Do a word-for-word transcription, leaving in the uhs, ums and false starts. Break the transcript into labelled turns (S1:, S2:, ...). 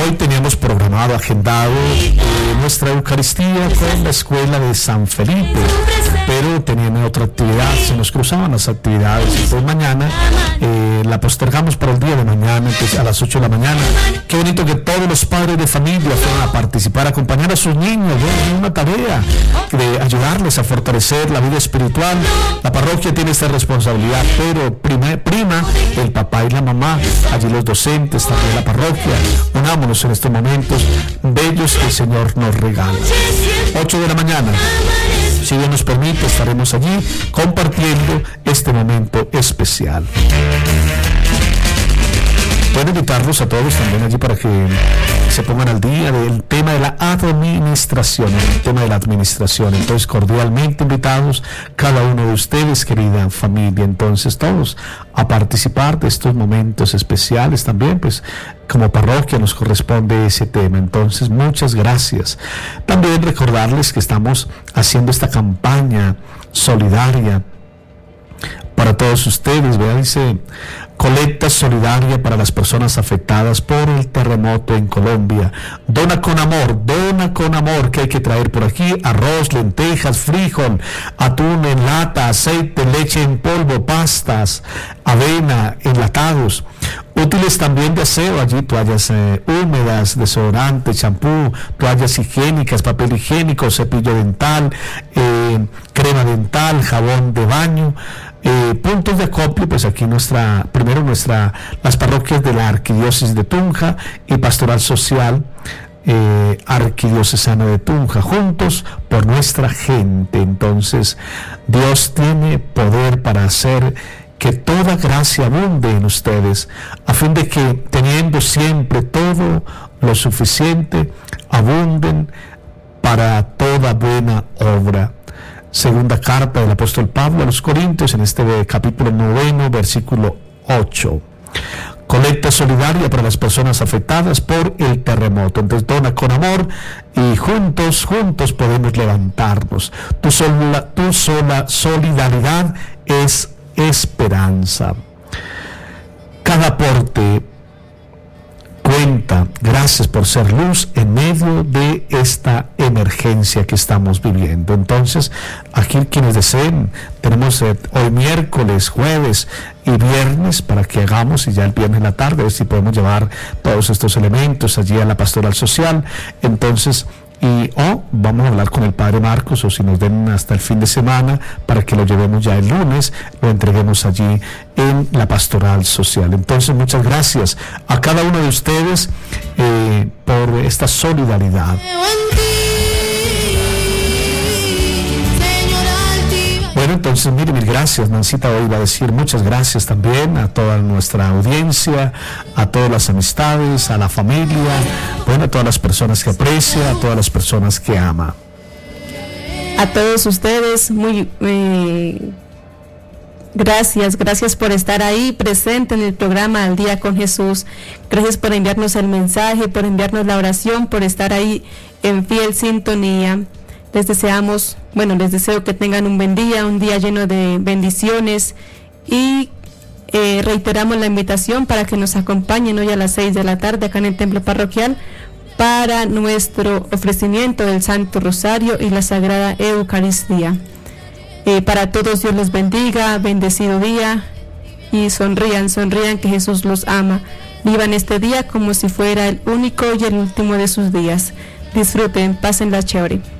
S1: Hoy teníamos programado, agendado eh, nuestra Eucaristía con la escuela de San Felipe, pero tenían otra actividad, se nos cruzaban las actividades. Entonces mañana eh, la postergamos para el día de mañana, entonces a las ocho de la mañana. Qué bonito que todos los padres de familia fueran a participar, a acompañar a sus niños, ¿no? En una tarea de ayudarles a fortalecer la vida espiritual. La parroquia tiene esta responsabilidad, pero prima, prima el papá y la mamá, allí los docentes, también la parroquia. Unámonos en estos momentos bellos que el Señor nos regala. ocho de la mañana, si Dios nos permite, estaremos allí compartiendo este momento especial. Puedo invitarlos a todos también allí para que se pongan al día del tema de la administración, el tema de la administración. Entonces, cordialmente invitados cada uno de ustedes, querida familia, entonces todos a participar de estos momentos especiales también, pues como parroquia nos corresponde ese tema. Entonces, muchas gracias. También recordarles que estamos haciendo esta campaña solidaria para todos ustedes, ¿verdad? Dice, colecta solidaria para las personas afectadas por el terremoto en Colombia. Dona con amor, dona con amor, que hay que traer por aquí: arroz, lentejas, frijol, atún en lata, aceite, leche en polvo, pastas, avena, enlatados. Útiles también de aseo, allí toallas eh, húmedas, desodorante, champú, toallas higiénicas, papel higiénico, cepillo dental, eh, crema dental, jabón de baño. Eh, puntos de acopio, pues aquí nuestra, primero nuestra, las parroquias de la Arquidiócesis de Tunja y Pastoral Social eh, Arquidiocesana de Tunja, juntos por nuestra gente. Entonces, Dios tiene poder para hacer que toda gracia abunde en ustedes, a fin de que, teniendo siempre todo lo suficiente, abunden para toda buena obra. Segunda carta del apóstol Pablo a los Corintios, en este capítulo noveno, versículo ocho. Colecta solidaria para las personas afectadas por el terremoto. Entonces, dona con amor y juntos, juntos podemos levantarnos. Tu sola, tu sola solidaridad es esperanza. Cada aporte cuenta. Gracias por ser luz en medio de esta emergencia que estamos viviendo. Entonces, aquí quienes deseen, tenemos eh, hoy miércoles, jueves y viernes para que hagamos, y ya el viernes en la tarde, a ver si podemos llevar todos estos elementos allí a la pastoral social. Entonces, y o oh, vamos a hablar con el padre Marcos, o si nos den hasta el fin de semana para que lo llevemos ya el lunes, lo entreguemos allí en la pastoral social. Entonces, muchas gracias a cada uno de ustedes eh, por esta solidaridad. Bueno, entonces, mire, mil gracias. Nancita hoy va a decir muchas gracias también a toda nuestra audiencia, a todas las amistades, a la familia, bueno, a todas las personas que aprecia, a todas las personas que ama.
S2: A todos ustedes, muy eh, gracias, gracias por estar ahí presente en el programa Al Día con Jesús. Gracias por enviarnos el mensaje, por enviarnos la oración, por estar ahí en fiel sintonía. Les deseamos, bueno, les deseo que tengan un buen día, un día lleno de bendiciones, y eh, reiteramos la invitación para que nos acompañen hoy a las seis de la tarde acá en el templo parroquial para nuestro ofrecimiento del Santo Rosario y la Sagrada Eucaristía. Eh, para todos, Dios los bendiga, bendecido día, y sonrían, sonrían que Jesús los ama. Vivan este día como si fuera el único y el último de sus días. Disfruten, pásenla chévere.